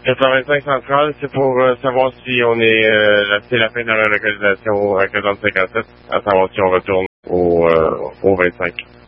85 centrale, c'est pour savoir si on est c'est la fin de la relocalisation à 57, à savoir si on retourne au 25.